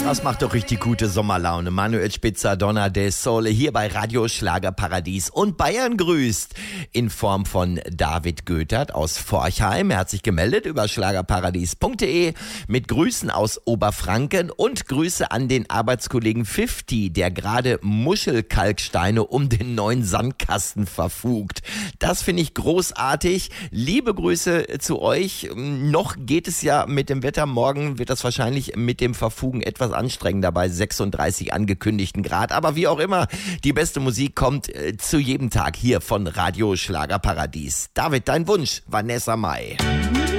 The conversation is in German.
Das macht doch richtig gute Sommerlaune. Manuel Spitzer, Donna del Sole hier bei Radio Schlagerparadies. Und Bayern grüßt in Form von David Göthert aus Forchheim. Er hat sich gemeldet über schlagerparadies.de mit Grüßen aus Oberfranken und Grüße an den Arbeitskollegen 50, der gerade Muschelkalksteine um den neuen Sandkasten verfugt. Das finde ich großartig. Liebe Grüße zu euch. Noch geht es ja mit dem Wetter. Morgen wird das wahrscheinlich mit dem Verfugen etwas anstrengender bei 36 angekündigten Grad. Aber wie auch immer, die beste Musik kommt zu jedem Tag hier von Radio Schlagerparadies. David, dein Wunsch, Vanessa Mai.